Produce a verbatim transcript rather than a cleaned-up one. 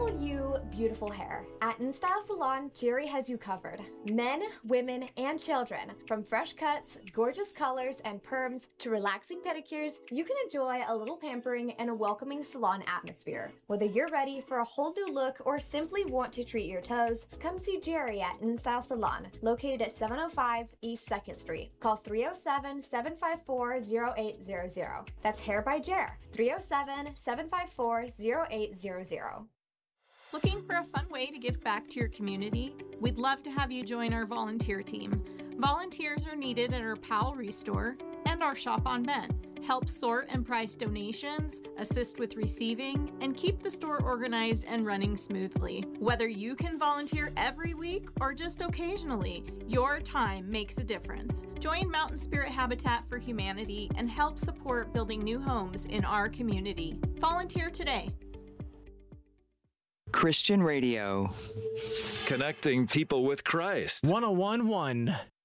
all you beautiful hair. At InStyle Salon, Jerry has you covered. Men, women, and children. From fresh cuts, gorgeous colors, and perms to relaxing pedicures, you can enjoy a little pampering and a welcoming salon atmosphere. Whether you're ready for a whole new look or simply want to treat your toes, come see Jerry at InStyle Salon, located at seven oh five East second Street. Call three oh seven, seven five four, oh eight zero zero. That's Hair by Jer, three oh seven, seven five four, oh eight zero zero. Looking for a fun way to give back to your community? We'd love to have you join our volunteer team. Volunteers are needed at our Powell Restore and our Shop on Bent. Help sort and price donations, assist with receiving, and keep the store organized and running smoothly. Whether you can volunteer every week or just occasionally, your time makes a difference. Join Mountain Spirit Habitat for Humanity and help support building new homes in our community. Volunteer today. Christian Radio. Connecting people with Christ. one oh one point one